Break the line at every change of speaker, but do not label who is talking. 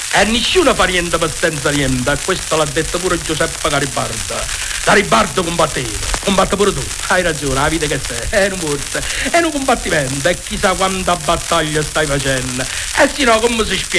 E nessuno fa niente per senza niente. Questo l'ha detto pure Giuseppe Garibaldi. Garibaldi combatte pure tu. Hai ragione, la vita che sei. È un forza, è un combattimento. E chissà quanta battaglia stai facendo. E se no, come si spiega?